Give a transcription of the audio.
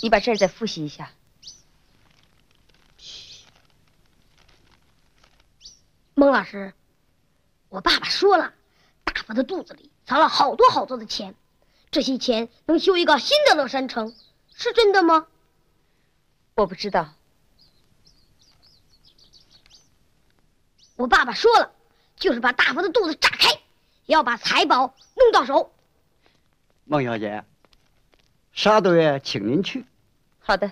你把这儿再复习一下。 孟老师，我爸爸说了，大佛的肚子里藏了好多好多的钱，这些钱能修一个新的乐山城，是真的吗？ 我不知道。 我爸爸说了，就是把大佛的肚子炸开，也要把财宝弄到手。 孟小姐，沙队请您去。 好的。